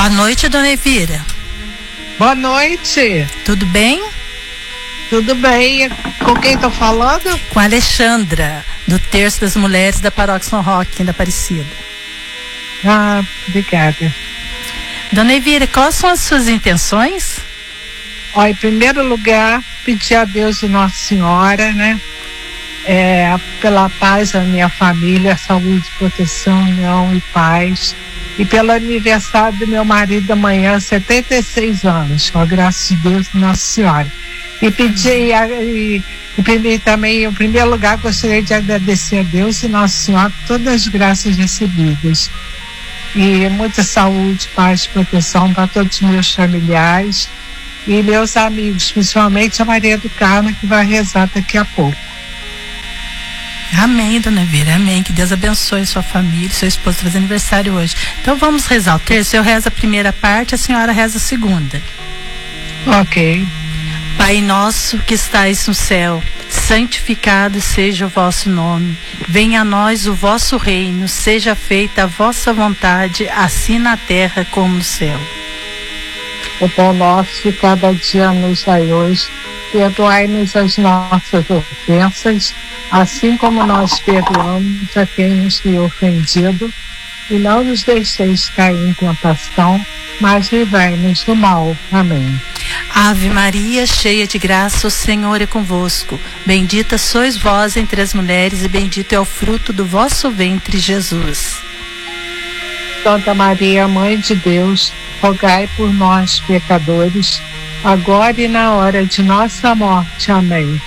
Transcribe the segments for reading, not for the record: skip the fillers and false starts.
Boa noite, dona Elvira. Boa noite. Tudo bem? Tudo bem. Com quem estou falando? Com a Alexandra, do Terço das Mulheres da Paróquia São Roque, da Aparecida. Ah, obrigada. Dona Elvira, quais são as suas intenções? Ó, em primeiro lugar, pedir a Deus e Nossa Senhora, né? Pela paz da minha família, saúde, proteção, união e paz. E pelo aniversário do meu marido amanhã, 76 anos, com a graça de Deus e Nossa Senhora. E pedir, também, em primeiro lugar, gostaria de agradecer a Deus e Nossa Senhora por todas as graças recebidas. E muita saúde, paz e proteção para todos os meus familiares e meus amigos, principalmente a Maria do Carmo, que vai rezar daqui a pouco. Amém, dona Elvira, amém. Que Deus abençoe sua família, seu esposo faz aniversário hoje. Então vamos rezar o terço. Eu rezo a primeira parte, a senhora reza a segunda. Ok. Pai nosso que estais no céu, santificado seja o vosso nome. Venha a nós o vosso reino, seja feita a vossa vontade, assim na terra como no céu. O pão nosso de cada dia nos dai hoje. Perdoai-nos as nossas ofensas, assim como nós perdoamos a quem nos tem ofendido. E não nos deixeis cair em tentação, mas livrai-nos do mal. Amém. Ave Maria, cheia de graça, o Senhor é convosco. Bendita sois vós entre as mulheres e bendito é o fruto do vosso ventre, Jesus. Santa Maria, Mãe de Deus, rogai por nós, pecadores, agora e na hora de nossa morte. Amém.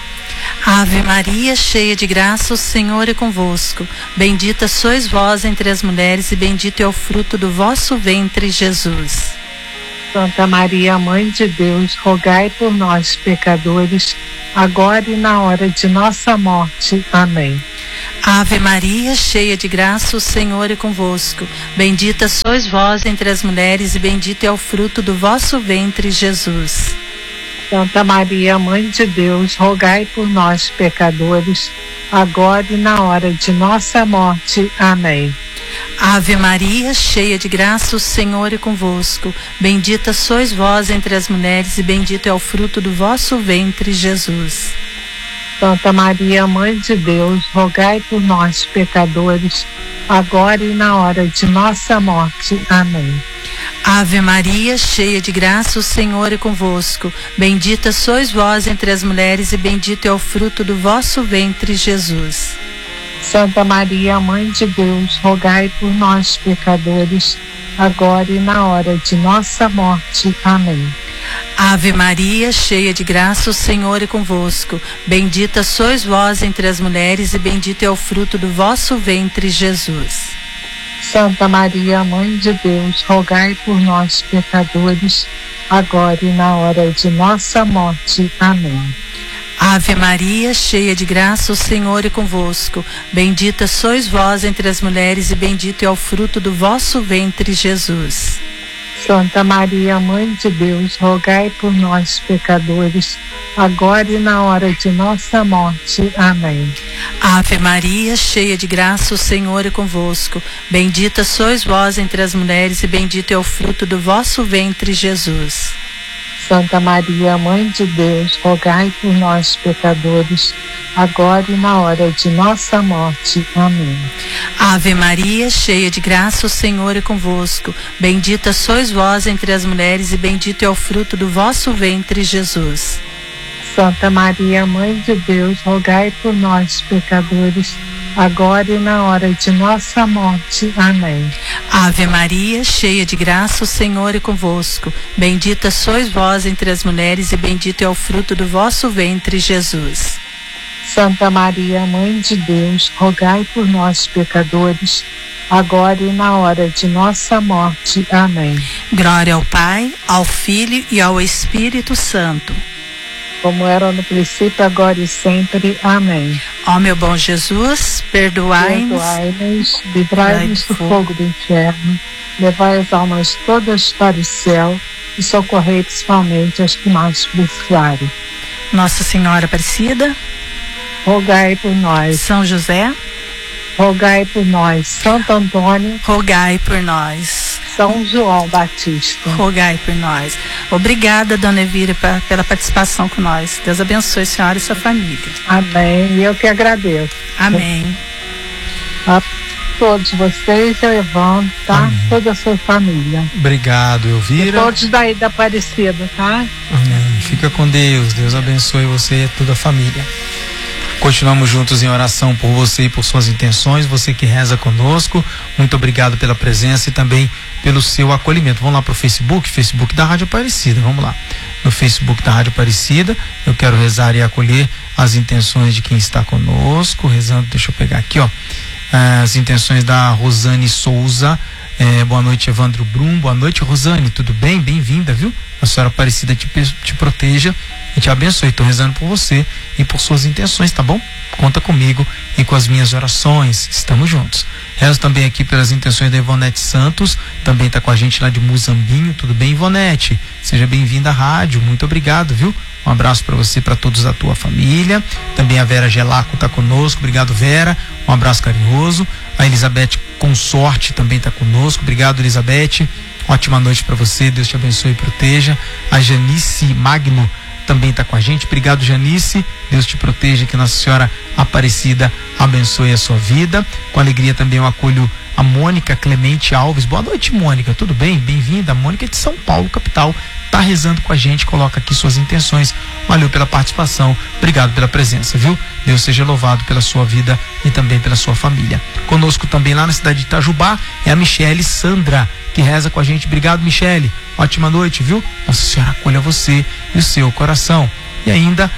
Ave Maria, cheia de graça, o Senhor é convosco. Bendita sois vós entre as mulheres e bendito é o fruto do vosso ventre, Jesus. Santa Maria, Mãe de Deus, rogai por nós, pecadores, agora e na hora de nossa morte. Amém. Ave Maria, cheia de graça, o Senhor é convosco. Bendita sois vós entre as mulheres e bendito é o fruto do vosso ventre, Jesus. Santa Maria, Mãe de Deus, rogai por nós, pecadores, agora e na hora de nossa morte. Amém. Ave Maria, cheia de graça, o Senhor é convosco. Bendita sois vós entre as mulheres e bendito é o fruto do vosso ventre, Jesus. Santa Maria, Mãe de Deus, rogai por nós, pecadores, agora e na hora de nossa morte. Amém. Ave Maria, cheia de graça, o Senhor é convosco. Bendita sois vós entre as mulheres e bendito é o fruto do vosso ventre, Jesus. Santa Maria, Mãe de Deus, rogai por nós, pecadores, agora e na hora de nossa morte. Amém. Ave Maria, cheia de graça, o Senhor é convosco. Bendita sois vós entre as mulheres e bendito é o fruto do vosso ventre, Jesus. Santa Maria, Mãe de Deus, rogai por nós, pecadores, agora e na hora de nossa morte. Amém. Ave Maria, cheia de graça, o Senhor é convosco. Bendita sois vós entre as mulheres e bendito é o fruto do vosso ventre, Jesus. Santa Maria, Mãe de Deus, rogai por nós, pecadores, agora e na hora de nossa morte. Amém. Ave Maria, cheia de graça, o Senhor é convosco. Bendita sois vós entre as mulheres e bendito é o fruto do vosso ventre, Jesus. Santa Maria, Mãe de Deus, rogai por nós, pecadores, agora e na hora de nossa morte. Amém. Ave Maria, cheia de graça, o Senhor é convosco. Bendita sois vós entre as mulheres e bendito é o fruto do vosso ventre, Jesus. Santa Maria, Mãe de Deus, rogai por nós, pecadores, agora e na hora de nossa morte. Amém. Ave Maria, cheia de graça, o Senhor é convosco. Bendita sois vós entre as mulheres e bendito é o fruto do vosso ventre, Jesus. Santa Maria, Mãe de Deus, rogai por nós, pecadores, agora e na hora de nossa morte. Amém. Glória ao Pai, ao Filho e ao Espírito Santo, como era no princípio, agora e sempre. Amém. Ó meu bom Jesus, perdoai-nos, livrai-nos do fogo do inferno, levai as almas todas para o céu e socorrei principalmente as que mais precisarem. Nossa Senhora Aparecida, rogai por nós. São José, rogai por nós. Santo Antônio, rogai por nós. São João Batista. Rogai por nós. Obrigada, dona Elvira, pela participação com nós. Deus abençoe a senhora e sua família. Amém. E eu que agradeço. Amém. A todos vocês, eu Evandro, tá? Amém. Toda a sua família. Obrigado, Elvira. E todos daí da Aparecida, tá? Amém. Fica com Deus. Deus abençoe você e toda a família. Continuamos juntos em oração por você e por suas intenções, você que reza conosco, muito obrigado pela presença e também pelo seu acolhimento. Vamos lá para o Facebook da Rádio Aparecida, vamos lá. No Facebook da Rádio Aparecida, eu quero rezar e acolher as intenções de quem está conosco, rezando, deixa eu pegar aqui, ó, as intenções da Rosane Souza. Boa noite, Evandro Brum. Boa noite, Rosane, tudo bem? Bem-vinda, viu? A senhora Aparecida te proteja e te abençoe. Estou rezando por você e por suas intenções, tá bom? Conta comigo e com as minhas orações. Estamos juntos. Rezo também aqui pelas intenções da Ivonete Santos, também está com a gente lá de Muzambinho. Tudo bem, Ivonete? Seja bem-vinda à rádio. Muito obrigado, viu? Um abraço para você, para todos da tua família. Também a Vera Gelaco está conosco. Obrigado, Vera. Um abraço carinhoso. A Elizabeth Consorte também está conosco. Obrigado, Elizabeth. Ótima noite para você. Deus te abençoe e proteja. A Janice Magno também está com a gente. Obrigado, Janice. Deus te proteja, que Nossa Senhora Aparecida abençoe a sua vida. Com alegria também eu acolho a Mônica Clemente Alves. Boa noite, Mônica. Tudo bem? Bem-vinda. A Mônica é de São Paulo, capital. Tá rezando com a gente, coloca aqui suas intenções. Valeu pela participação, obrigado pela presença, viu? Deus seja louvado pela sua vida e também pela sua família. Conosco também lá na cidade de Itajubá é a Michele Sandra, que reza com a gente. Obrigado, Michele. Ótima noite, viu? Nossa Senhora acolha você e o seu coração. E ainda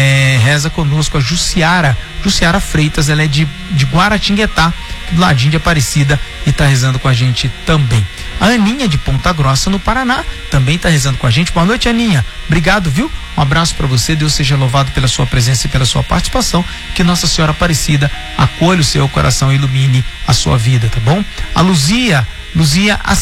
reza conosco a Jussiara Freitas. Ela é de Guaratinguetá, do ladinho de Aparecida, e tá rezando com a gente também. A Aninha de Ponta Grossa, no Paraná, também está rezando com a gente. Boa noite, Aninha. Obrigado, viu? Um abraço para você. Deus seja louvado pela sua presença e pela sua participação. Que Nossa Senhora Aparecida acolha o seu coração e ilumine a sua vida, tá bom? A Luzia